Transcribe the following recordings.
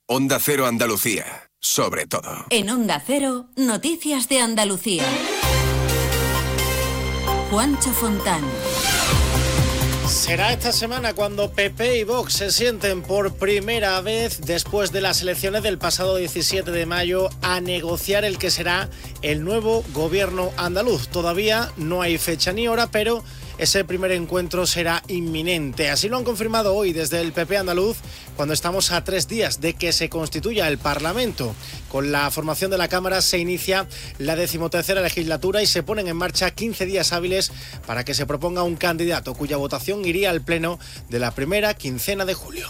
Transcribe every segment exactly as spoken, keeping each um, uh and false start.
Onda Cero Andalucía, sobre todo. En Onda Cero, noticias de Andalucía. Juancho Fontán. Será esta semana cuando P P y Vox se sienten por primera vez después de las elecciones del pasado diecisiete de mayo a negociar el que será el nuevo gobierno andaluz. Todavía no hay fecha ni hora, pero ese primer encuentro será inminente. Así lo han confirmado hoy desde el P P andaluz, cuando estamos a tres días de que se constituya el Parlamento. Con la formación de la Cámara se inicia la decimotercera legislatura y se ponen en marcha quince días hábiles para que se proponga un candidato cuya votación iría al Pleno de la primera quincena de julio.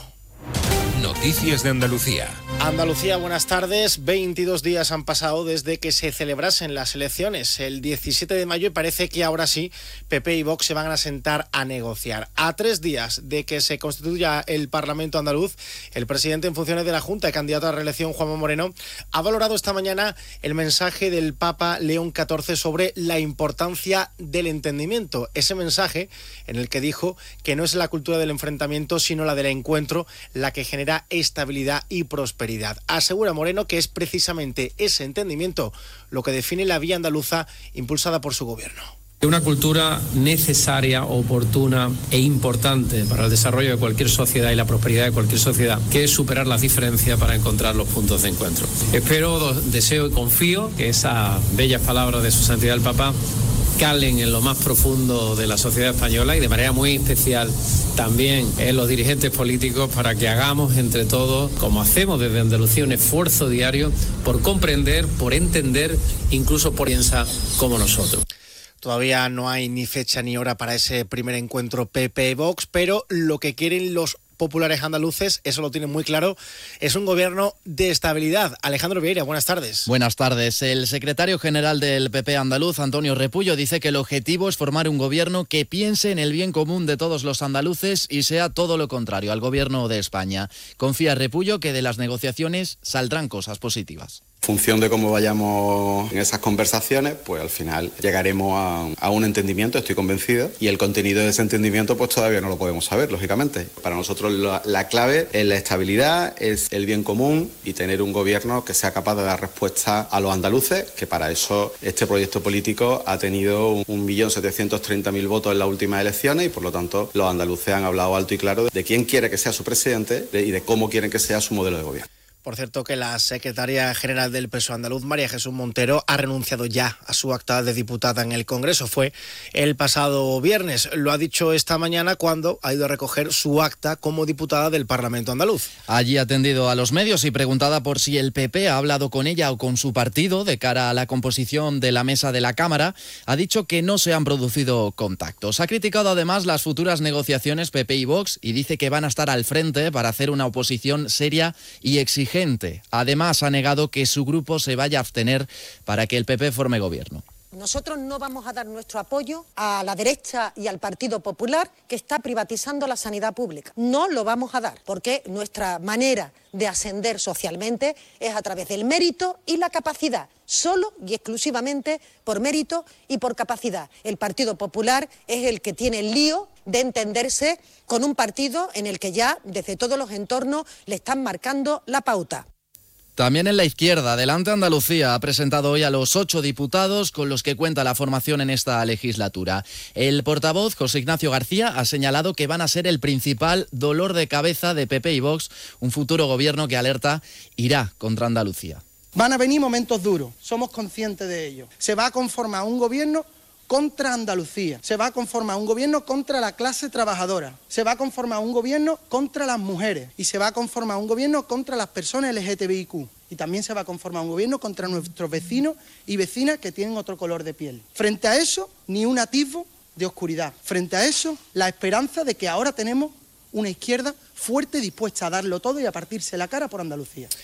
Noticias de Andalucía. Andalucía, buenas tardes. veintidós días han pasado desde que se celebrasen las elecciones el diecisiete de mayo y parece que ahora sí P P y Vox se van a sentar a negociar. A tres días de que se constituya el Parlamento andaluz, el presidente en funciones de la Junta y candidato a reelección, Juanma Moreno, ha valorado esta mañana el mensaje del Papa León catorce sobre la importancia del entendimiento. Ese mensaje en el que dijo que no es la cultura del enfrentamiento, sino la del encuentro, la que genera estabilidad y prosperidad. Asegura Moreno que es precisamente ese entendimiento lo que define la vía andaluza impulsada por su gobierno. Una cultura necesaria, oportuna e importante para el desarrollo de cualquier sociedad y la prosperidad de cualquier sociedad, que es superar las diferencias para encontrar los puntos de encuentro. Espero, deseo y confío que esas bellas palabras de su santidad el Papa calen en lo más profundo de la sociedad española y de manera muy especial también en los dirigentes políticos, para que hagamos entre todos, como hacemos desde Andalucía, un esfuerzo diario por comprender, por entender, incluso por pensar como nosotros. Todavía no hay ni fecha ni hora para ese primer encuentro P P y Vox, pero lo que quieren los populares andaluces, eso lo tienen muy claro, es un gobierno de estabilidad. Alejandro Vieira, buenas tardes. Buenas tardes. El secretario general del P P andaluz, Antonio Repullo, dice que el objetivo es formar un gobierno que piense en el bien común de todos los andaluces y sea todo lo contrario al gobierno de España. Confía Repullo que de las negociaciones saldrán cosas positivas. En función de cómo vayamos en esas conversaciones, pues al final llegaremos a, a un entendimiento, estoy convencido, y el contenido de ese entendimiento pues todavía no lo podemos saber, lógicamente. Para nosotros la, la clave es la estabilidad, es el bien común y tener un gobierno que sea capaz de dar respuesta a los andaluces, que para eso este proyecto político ha tenido un millón setecientos treinta mil votos en las últimas elecciones y por lo tanto los andaluces han hablado alto y claro de quién quiere que sea su presidente de, y de cómo quieren que sea su modelo de gobierno. Por cierto, que la secretaria general del P S O E andaluz, María Jesús Montero, ha renunciado ya a su acta de diputada en el Congreso. Fue el pasado viernes. Lo ha dicho esta mañana cuando ha ido a recoger su acta como diputada del Parlamento andaluz. Allí ha atendido a los medios y preguntada por si el P P ha hablado con ella o con su partido de cara a la composición de la mesa de la Cámara, ha dicho que no se han producido contactos. Ha criticado además las futuras negociaciones P P y Vox y dice que van a estar al frente para hacer una oposición seria y exigente. Además, ha negado que su grupo se vaya a abstener para que el P P forme gobierno. Nosotros no vamos a dar nuestro apoyo a la derecha y al Partido Popular, que está privatizando la sanidad pública. No lo vamos a dar, porque nuestra manera de ascender socialmente es a través del mérito y la capacidad, solo y exclusivamente por mérito y por capacidad. El Partido Popular es el que tiene el lío de entenderse con un partido en el que ya desde todos los entornos le están marcando la pauta. También en la izquierda, Adelante Andalucía ha presentado hoy a los ocho diputados con los que cuenta la formación en esta legislatura. El portavoz, José Ignacio García, ha señalado que van a ser el principal dolor de cabeza de P P y Vox, un futuro gobierno que, alerta, irá contra Andalucía. Van a venir momentos duros, somos conscientes de ello. Se va a conformar un gobierno contra Andalucía, se va a conformar un gobierno contra la clase trabajadora, se va a conformar un gobierno contra las mujeres y se va a conformar un gobierno contra las personas L G T B I Q y también se va a conformar un gobierno contra nuestros vecinos y vecinas que tienen otro color de piel. Frente a eso, ni un atisbo de oscuridad. Frente a eso, la esperanza de que ahora tenemos una izquierda fuerte, dispuesta a darlo todo y a partirse la cara por Andalucía.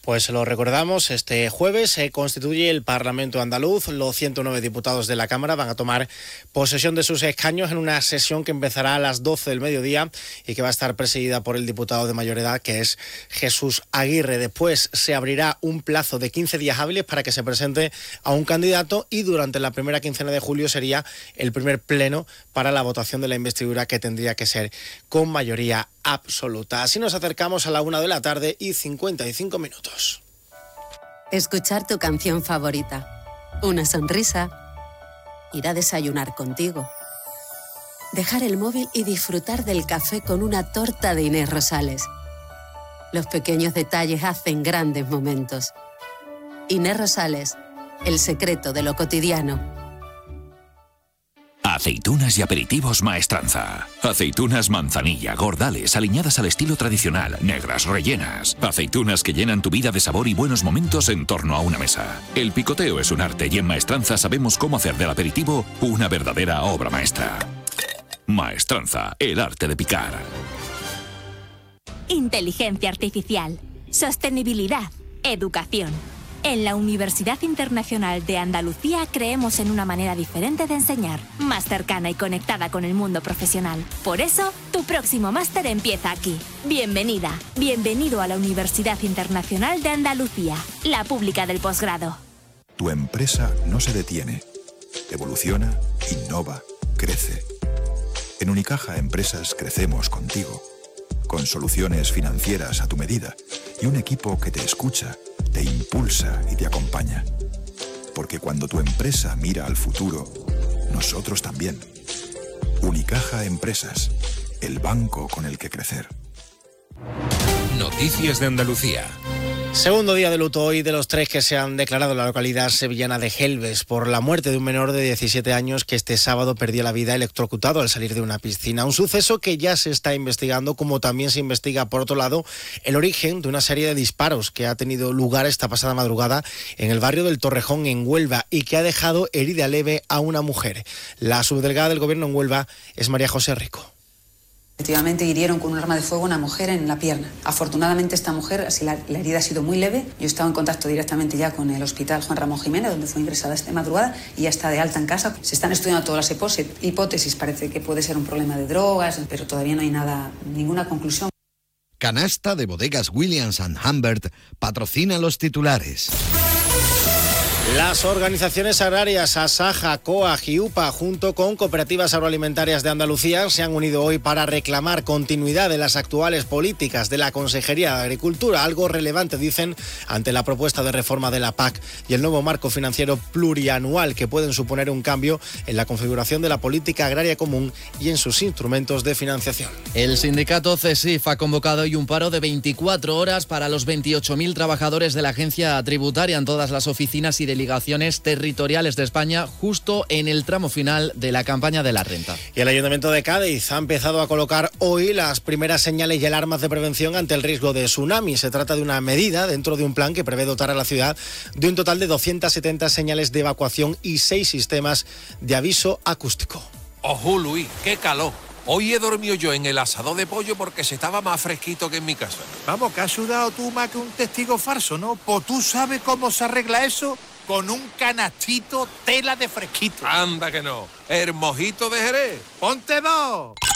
Pues lo recordamos, este jueves se constituye el Parlamento andaluz. Los ciento nueve diputados de la Cámara van a tomar posesión de sus escaños en una sesión que empezará a las doce del mediodía y que va a estar presidida por el diputado de mayor edad, que es Jesús Aguirre. Después se abrirá un plazo de quince días hábiles para que se presente a un candidato y durante la primera quincena de julio sería el primer pleno para la votación de la investidura, que tendría que ser con mayoría absoluta. Así nos acercamos a la una de la tarde y cincuenta y cinco minutos. Escuchar tu canción favorita, una sonrisa, ir a desayunar contigo, dejar el móvil y disfrutar del café con una torta de Inés Rosales. Los pequeños detalles hacen grandes momentos. Inés Rosales, el secreto de lo cotidiano. Aceitunas y aperitivos Maestranza. Aceitunas manzanilla, gordales, aliñadas al estilo tradicional, negras, rellenas. Aceitunas que llenan tu vida de sabor y buenos momentos en torno a una mesa. El picoteo es un arte y en Maestranza sabemos cómo hacer del aperitivo una verdadera obra maestra. Maestranza, el arte de picar. Inteligencia artificial, sostenibilidad, educación. En la Universidad Internacional de Andalucía creemos en una manera diferente de enseñar, más cercana y conectada con el mundo profesional. Por eso, tu próximo máster empieza aquí. Bienvenida, bienvenido a la Universidad Internacional de Andalucía, la pública del posgrado. Tu empresa no se detiene. Evoluciona, innova, crece. En Unicaja Empresas crecemos contigo, con soluciones financieras a tu medida y un equipo que te escucha, te impulsa y te acompaña. Porque cuando tu empresa mira al futuro, nosotros también. Unicaja Empresas, el banco con el que crecer. Noticias de Andalucía. Segundo día de luto hoy de los tres que se han declarado en la localidad sevillana de Gelbes por la muerte de un menor de diecisiete años que este sábado perdió la vida electrocutado al salir de una piscina. Un suceso que ya se está investigando, como también se investiga, por otro lado, el origen de una serie de disparos que ha tenido lugar esta pasada madrugada en el barrio del Torrejón, en Huelva, y que ha dejado herida leve a una mujer. La subdelegada del Gobierno en Huelva es María José Rico. Efectivamente hirieron con un arma de fuego a una mujer en la pierna. Afortunadamente esta mujer, así la, la herida ha sido muy leve. Yo he estado en contacto directamente ya con el hospital Juan Ramón Jiménez, donde fue ingresada esta madrugada, y ya está de alta en casa. Se están estudiando todas las hipótesis, parece que puede ser un problema de drogas, pero todavía no hay nada, ninguna conclusión. Canasta de Bodegas Williams and Humbert patrocina los titulares. Las organizaciones agrarias Asaja, COAG y UPA, junto con Cooperativas Agroalimentarias de Andalucía, se han unido hoy para reclamar continuidad de las actuales políticas de la Consejería de Agricultura, algo relevante, dicen, ante la propuesta de reforma de la P A C y el nuevo marco financiero plurianual, que pueden suponer un cambio en la configuración de la política agraria común y en sus instrumentos de financiación. El sindicato CESIF ha convocado hoy un paro de veinticuatro horas para los veintiocho mil trabajadores de la agencia tributaria en todas las oficinas y delegaciones territoriales de España, justo en el tramo final de la campaña de la renta. Y el Ayuntamiento de Cádiz ha empezado a colocar hoy las primeras señales y alarmas de prevención ante el riesgo de tsunami. Se trata de una medida dentro de un plan que prevé dotar a la ciudad de un total de doscientas setenta señales de evacuación y seis sistemas de aviso acústico. Ojo, Luis, qué calor. Hoy he dormido yo en el asador de pollo porque se estaba más fresquito que en mi casa. Vamos, que has sudado tú más que un testigo falso, ¿no? Pues tú sabes cómo se arregla eso con un canastito tela de fresquito. Anda que no. El mojito de Jerez. ¡Ponte dos!